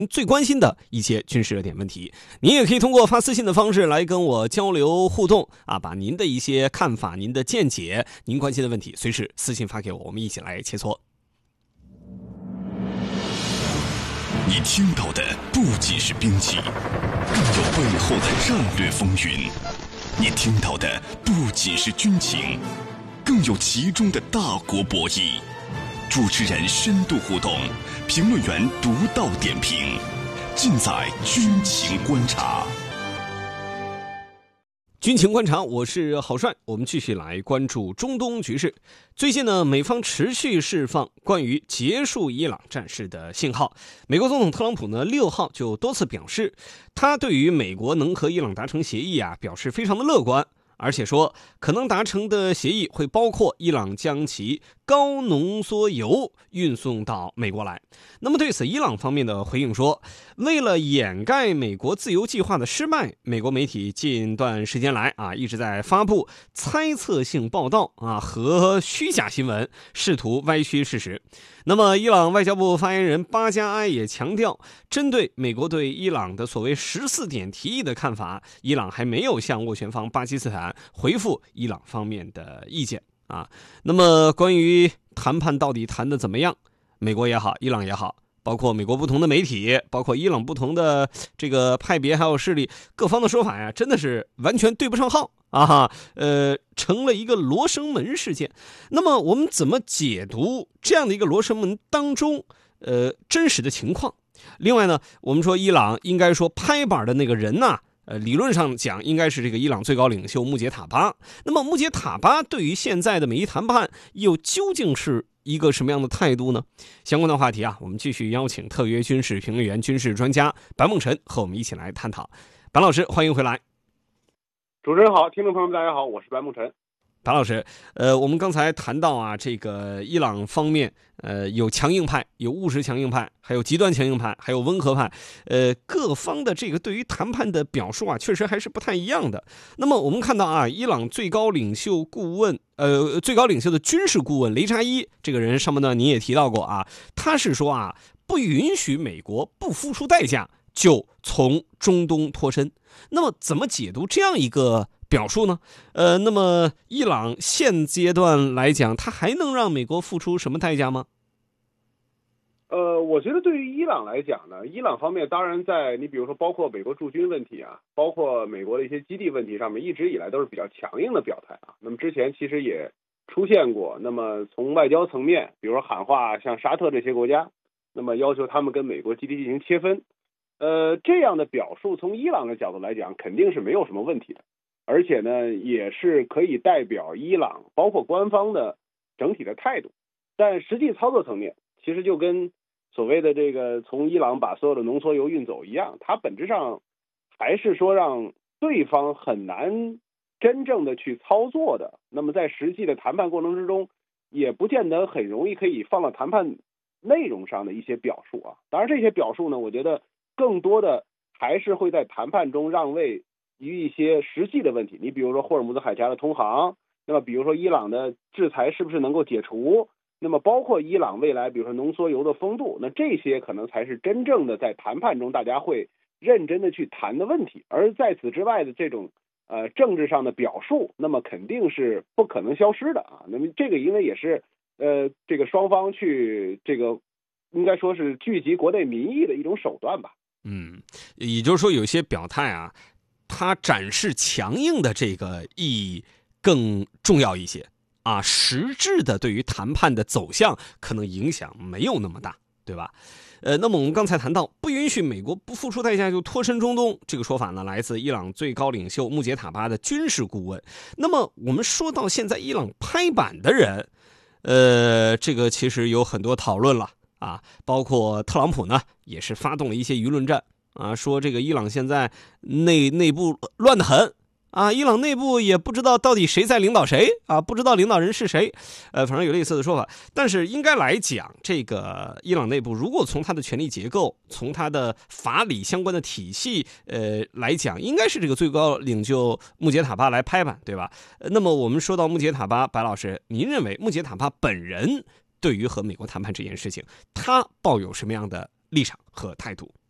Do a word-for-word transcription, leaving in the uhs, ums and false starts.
最关心的一些军事热点问题。您也可以通过发私信的方式来跟我交流互动啊，把您的一些看法、您的见解、您关心的问题随时私信发给我，我们一起来切磋。 你听到的不仅是兵器，更有背后的战略风云；你听到的不仅是军情，更有其中的大国博弈。主持人深度互动，评论员独到点评，尽在军情观察。 军情观察，我是郝帅，我们继续来关注中东局势。最近呢，美方持续释放关于结束伊朗战事的信号。美国总统特朗普呢，六号就多次表示，他对于美国能和伊朗达成协议啊，表示非常的乐观。而且说，可能达成的协议会包括伊朗将其高浓缩油运送到美国来。那么对此，伊朗方面的回应说，为了掩盖美国自由计划的失败，美国媒体近段时间来啊一直在发布猜测性报道啊和虚假新闻，试图歪曲事实。那么，伊朗外交部发言人巴加埃也强调，针对美国对伊朗的所谓十四点提议的看法，伊朗还没有向斡旋方巴基斯坦回复伊朗方面的意见啊。那么，关于谈判到底谈得怎么样，美国也好，伊朗也好，包括美国不同的媒体，包括伊朗不同的这个派别还有势力，各方的说法呀，真的是完全对不上号啊哈，呃，成了一个罗生门事件。那么我们怎么解读这样的一个罗生门当中，呃，真实的情况？另外呢，我们说伊朗应该说拍板的那个人呢，呃，理论上讲应该是这个伊朗最高领袖穆杰塔巴。那么穆杰塔巴对于现在的美伊谈判又究竟是一个什么样的态度呢？相关的话题啊，我们继续邀请特约军事评论员、军事专家白梦辰和我们一起来探讨。白老师，欢迎回来。 主持人好，听众朋友们大家好，我是白梦辰。 白老师，呃，我们刚才谈到啊，这个伊朗方面，呃，有强硬派，有务实强硬派，还有极端强硬派，还有温和派，呃，各方的这个对于谈判的表述啊，确实还是不太一样的。那么我们看到啊，伊朗最高领袖顾问，呃，最高领袖的军事顾问雷扎伊这个人，上半段您也提到过啊，他是说啊，不允许美国不付出代价就从中东脱身。那么怎么解读这样一个表述呢？呃，那么伊朗现阶段来讲，它还能让美国付出什么代价吗？ 呃，我觉得对于伊朗来讲呢，伊朗方面当然在你比如说包括美国驻军问题啊，包括美国的一些基地问题上面，一直以来都是比较强硬的表态啊。那么之前其实也出现过，那么从外交层面，比如说喊话像沙特这些国家，那么要求他们跟美国基地进行切分。呃，这样的表述从伊朗的角度来讲，肯定是没有什么问题的。而且呢，也是可以代表伊朗包括官方的整体的态度，但实际操作层面，其实就跟所谓的这个从伊朗把所有的浓缩油运走一样，它本质上还是说让对方很难真正的去操作的。那么在实际的谈判过程之中，也不见得很容易可以放到谈判内容上的一些表述啊。当然这些表述呢，我觉得更多的还是会在谈判中让位于一些实际的问题，你比如说霍尔木兹海峡的通航，那么比如说伊朗的制裁是不是能够解除，那么包括伊朗未来比如说浓缩铀的风度，那这些可能才是真正的在谈判中大家会认真的去谈的问题。而在此之外的这种呃政治上的表述，那么肯定是不可能消失的啊。那么这个因为也是呃这个双方去这个应该说是聚集国内民意的一种手段吧。 嗯，也就是说有些表态啊，它展示强硬的这个意义更重要一些啊，实质的对于谈判的走向可能影响没有那么大，对吧？呃，那么我们刚才谈到不允许美国不付出代价就脱身中东这个说法呢，来自伊朗最高领袖穆杰塔巴的军事顾问。那么我们说到现在伊朗拍板的人，呃，这个其实有很多讨论了啊，包括特朗普呢也是发动了一些舆论战啊，说这个伊朗现在内内部乱得很啊，伊朗内部也不知道到底谁在领导谁啊，不知道领导人是谁，呃，反正有类似的说法。但是应该来讲，这个伊朗内部如果从它的权力结构，从它的法理相关的体系，呃来讲，应该是这个最高领袖穆杰塔巴来拍板，对吧？呃、那么我们说到穆杰塔巴，白老师，您认为穆杰塔巴本人对于和美国谈判这件事情，他抱有什么样的立场和态度？